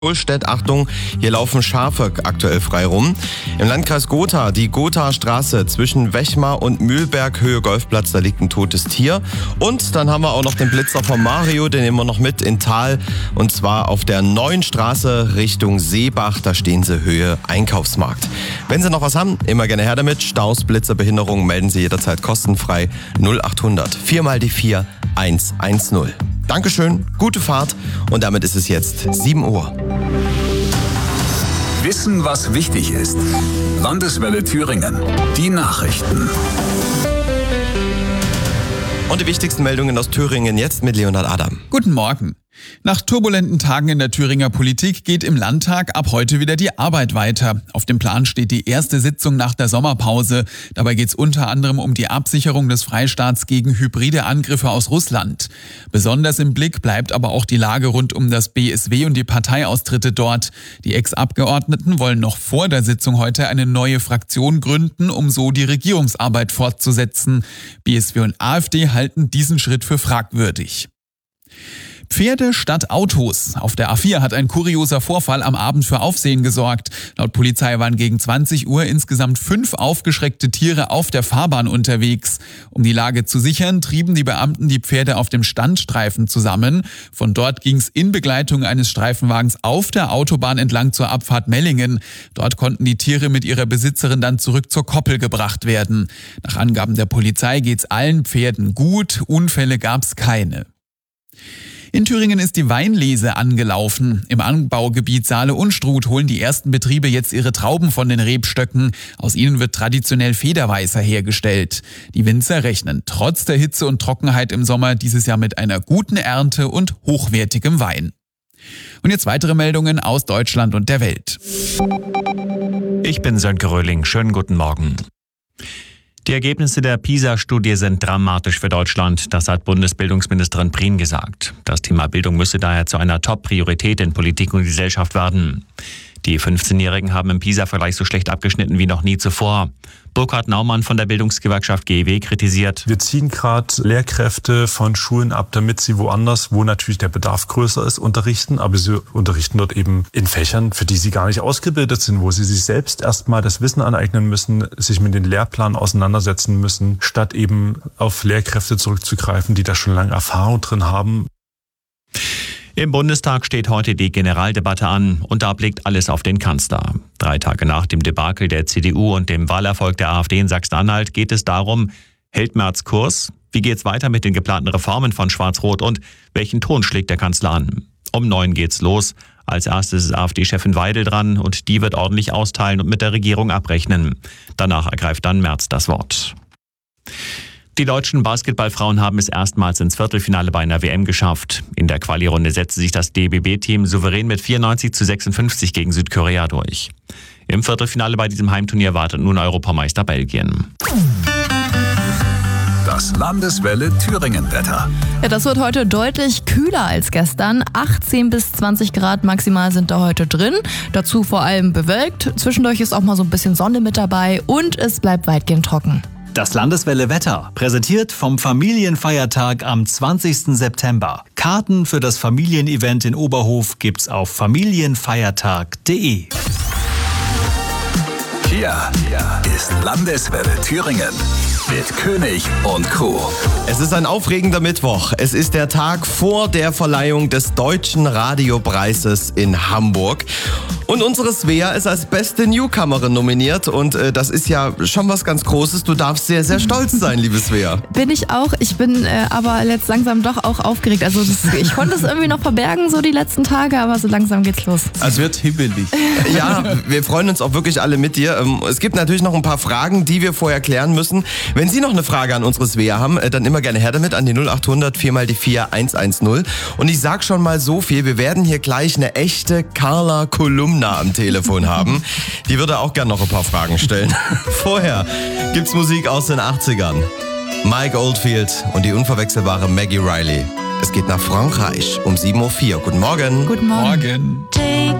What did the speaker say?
Ulstedt, Achtung, hier laufen Schafe aktuell frei rum. Im Landkreis Gotha, die Gothaer Straße zwischen Wechmar und Mühlberg, Höhe Golfplatz, da liegt ein totes Tier. Und dann haben wir auch noch den Blitzer von Mario, den nehmen wir noch mit in Thal. Und zwar auf der neuen Straße Richtung Seebach, da stehen sie Höhe Einkaufsmarkt. Wenn Sie noch was haben, immer gerne her damit. Staus, Blitzer, Behinderungen, melden Sie jederzeit kostenfrei 0800 4 mal die 4 110. Dankeschön, gute Fahrt und damit ist es jetzt 7 Uhr. Wissen, was wichtig ist. Landeswelle Thüringen. Die Nachrichten. Und die wichtigsten Meldungen aus Thüringen jetzt mit Leonhard Adam. Guten Morgen. Nach turbulenten Tagen in der Thüringer Politik geht im Landtag ab heute wieder die Arbeit weiter. Auf dem Plan steht die erste Sitzung nach der Sommerpause. Dabei geht es unter anderem um die Absicherung des Freistaats gegen hybride Angriffe aus Russland. Besonders im Blick bleibt aber auch die Lage rund um das BSW und die Parteiaustritte dort. Die Ex-Abgeordneten wollen noch vor der Sitzung heute eine neue Fraktion gründen, um so die Regierungsarbeit fortzusetzen. BSW und AfD halten diesen Schritt für fragwürdig. Pferde statt Autos. Auf der A4 hat ein kurioser Vorfall am Abend für Aufsehen gesorgt. Laut Polizei waren gegen 20 Uhr insgesamt 5 aufgeschreckte Tiere auf der Fahrbahn unterwegs. Um die Lage zu sichern, trieben die Beamten die Pferde auf dem Standstreifen zusammen. Von dort ging es in Begleitung eines Streifenwagens auf der Autobahn entlang zur Abfahrt Mellingen. Dort konnten die Tiere mit ihrer Besitzerin dann zurück zur Koppel gebracht werden. Nach Angaben der Polizei geht's allen Pferden gut, Unfälle gab's keine. In Thüringen ist die Weinlese angelaufen. Im Anbaugebiet Saale-Unstrut holen die ersten Betriebe jetzt ihre Trauben von den Rebstöcken. Aus ihnen wird traditionell Federweißer hergestellt. Die Winzer rechnen trotz der Hitze und Trockenheit im Sommer dieses Jahr mit einer guten Ernte und hochwertigem Wein. Und jetzt weitere Meldungen aus Deutschland und der Welt. Ich bin Sönke Röhling. Schönen guten Morgen. Die Ergebnisse der PISA-Studie sind dramatisch für Deutschland, das hat Bundesbildungsministerin Prien gesagt. Das Thema Bildung müsse daher zu einer Top-Priorität in Politik und Gesellschaft werden. Die 15-Jährigen haben im PISA-Vergleich so schlecht abgeschnitten wie noch nie zuvor. Burkhard Naumann von der Bildungsgewerkschaft GEW kritisiert: Wir ziehen gerade Lehrkräfte von Schulen ab, damit sie woanders, wo natürlich der Bedarf größer ist, unterrichten. Aber sie unterrichten dort eben in Fächern, für die sie gar nicht ausgebildet sind, wo sie sich selbst erstmal das Wissen aneignen müssen, sich mit den Lehrplänen auseinandersetzen müssen, statt eben auf Lehrkräfte zurückzugreifen, die da schon lange Erfahrung drin haben. Im Bundestag steht heute die Generaldebatte an und da blickt alles auf den Kanzler. 3 Tage nach dem Debakel der CDU und dem Wahlerfolg der AfD in Sachsen-Anhalt geht es darum, hält Merz Kurs? Wie geht's weiter mit den geplanten Reformen von Schwarz-Rot und welchen Ton schlägt der Kanzler an? Um 9 geht's los. Als erstes ist AfD-Chefin Weidel dran und die wird ordentlich austeilen und mit der Regierung abrechnen. Danach ergreift dann Merz das Wort. Die deutschen Basketballfrauen haben es erstmals ins Viertelfinale bei einer WM geschafft. In der Quali-Runde setzte sich das DBB-Team souverän mit 94:56 gegen Südkorea durch. Im Viertelfinale bei diesem Heimturnier wartet nun Europameister Belgien. Das Landeswelle Thüringen-Wetter. Ja, das wird heute deutlich kühler als gestern. 18 bis 20 Grad maximal sind da heute drin. Dazu vor allem bewölkt. Zwischendurch ist auch mal so ein bisschen Sonne mit dabei und es bleibt weitgehend trocken. Das Landeswelle Wetter, präsentiert vom Familienfeiertag am 20. September. Karten für das Familienevent in Oberhof gibt's auf familienfeiertag.de. Hier ist Landeswelle Thüringen mit König und Co. Es ist ein aufregender Mittwoch. Es ist der Tag vor der Verleihung des Deutschen Radiopreises in Hamburg. Und unsere Svea ist als beste Newcomerin nominiert und das ist ja schon was ganz Großes. Du darfst sehr, sehr stolz sein, liebe Svea. Bin ich auch. Ich bin aber jetzt langsam doch auch aufgeregt. Also ich konnte es irgendwie noch verbergen, so die letzten Tage, aber so langsam geht's los. Es wird hibbelig. Ja, wir freuen uns auch wirklich alle mit dir. Es gibt natürlich noch ein paar Fragen, die wir vorher klären müssen. Wenn Sie noch eine Frage an unsere Svea haben, dann immer gerne her damit an die 0800 4 mal die 4 110. Und ich sag schon mal so viel, wir werden hier gleich eine echte Carla Kolumna am Telefon haben. Die würde auch gerne noch ein paar Fragen stellen. Vorher gibt's Musik aus den 80ern. Mike Oldfield und die unverwechselbare Maggie Riley. Es geht nach Frankreich um 7:04 Uhr. Guten Morgen. Guten Morgen. Morgen.